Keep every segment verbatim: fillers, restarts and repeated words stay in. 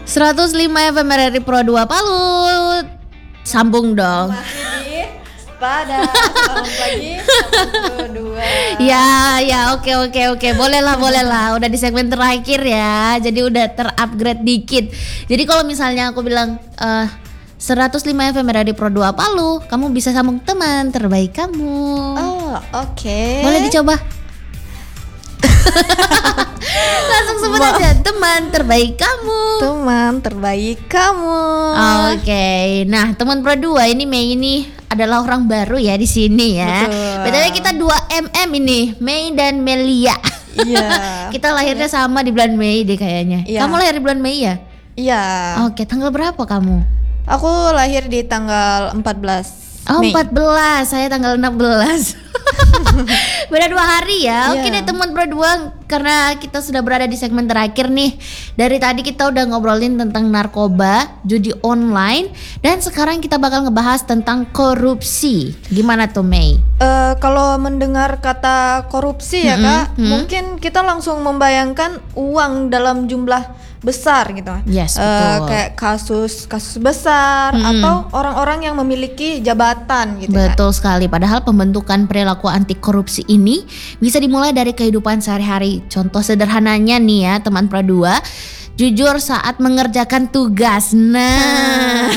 seratus lima F M R R I Pro dua Palu. Sambung dong. Masih di pada selamat pagi satu dua. Ya, ya, oke oke oke. Boleh lah, boleh lah. Udah di segmen terakhir ya. Jadi udah terupgrade dikit. Jadi kalau misalnya aku bilang eh seratus lima F M R R I Pro dua Palu, kamu bisa sambung teman terbaik kamu. Oh, oke. Okay. Boleh dicoba. Langsung sebut Ma- aja teman terbaik kamu. Teman terbaik kamu. Oke, okay. Nah teman Pro dua ini Mei ini adalah orang baru ya di sini ya. Betul. B T W kita dua M M ini, Mei dan Melia. Iya. Kita lahirnya sama di bulan Mei deh kayaknya. Iya. Kamu lahir di bulan Mei ya? Iya. Oke, okay. Tanggal berapa kamu? Aku lahir di tanggal empat belas Oh, Mei. empat belas, saya tanggal enam belas. Beda dua hari ya. Oke Iya. deh teman Pro dua, karena kita sudah berada di segmen terakhir nih. Dari tadi kita udah ngobrolin tentang narkoba, judi online, dan sekarang kita bakal ngebahas tentang korupsi. Gimana tuh Mei? Uh, kalau mendengar kata korupsi ya Mm-mm, Kak, mm. mungkin kita langsung membayangkan uang dalam jumlah besar gitu. Yes, Uh, betul. kayak kasus kasus besar Mm-mm. atau orang-orang yang memiliki jabatan gitu. Kak. Betul sekali. Padahal pembentukan perilaku anti korupsi ini bisa dimulai dari kehidupan sehari-hari. Contoh sederhananya nih ya teman Pro dua, jujur saat mengerjakan tugas. Nah,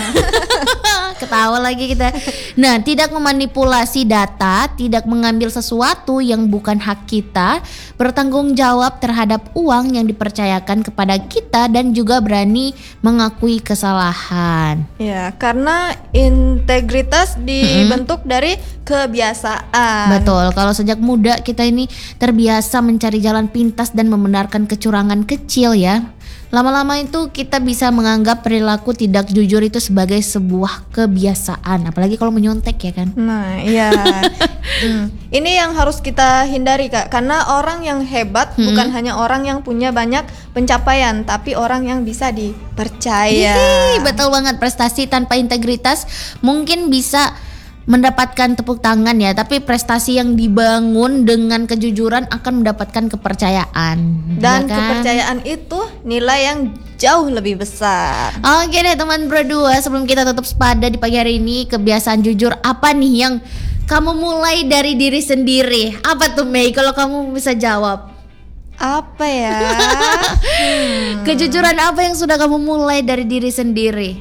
ketawa lagi kita. Nah, tidak memanipulasi data, tidak mengambil sesuatu yang bukan hak kita, bertanggung jawab terhadap uang yang dipercayakan kepada kita, dan juga berani mengakui kesalahan. Ya, karena integritas dibentuk dari kebiasaan. Betul, kalau sejak muda kita ini terbiasa mencari jalan pintas dan membenarkan kecurangan kecil ya. Lama-lama itu kita bisa menganggap perilaku tidak jujur itu sebagai sebuah kebiasaan, apalagi kalau menyontek ya kan. Nah, iya. hmm. Ini yang harus kita hindari Kak, karena orang yang hebat Hmm. bukan hanya orang yang punya banyak pencapaian, tapi orang yang bisa dipercaya. Hihi, betul banget, prestasi tanpa integritas mungkin bisa mendapatkan tepuk tangan ya, tapi prestasi yang dibangun dengan kejujuran akan mendapatkan kepercayaan. Dan ya kan? kepercayaan itu nilai yang jauh lebih besar. Oke deh teman Pro dua, sebelum kita tutup sepada di pagi hari ini, kebiasaan jujur apa nih yang kamu mulai dari diri sendiri? Apa tuh Mei kalau kamu bisa jawab? Apa ya? hmm. Kejujuran apa yang sudah kamu mulai dari diri sendiri?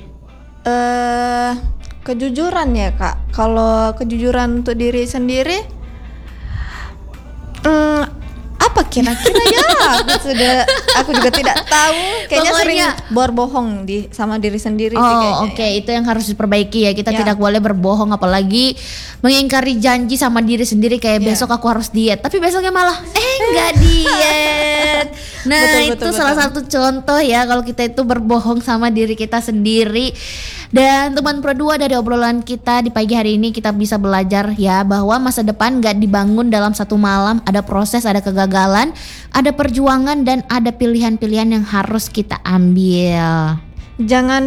Eh, kejujuran ya Kak. Kalau kejujuran untuk diri sendiri, hmm, apa kira-kira ya? Aku sudah, aku juga tidak tahu. Kayaknya Pokoknya- sering berbohong di sama diri sendiri sih Oh kayaknya. oke, itu yang harus diperbaiki ya. Kita Ya. tidak boleh berbohong, apalagi mengingkari janji sama diri sendiri kayak Ya. besok aku harus diet, tapi besoknya malah eh nggak diet. Nah Betul, itu betul, salah betul. satu contoh ya kalau kita itu berbohong sama diri kita sendiri. Dan teman Pro dua, dari obrolan kita di pagi hari ini kita bisa belajar ya bahwa masa depan nggak dibangun dalam satu malam. Ada proses, ada kegagalan, ada perjuangan, dan ada pilihan-pilihan yang harus kita ambil. Jangan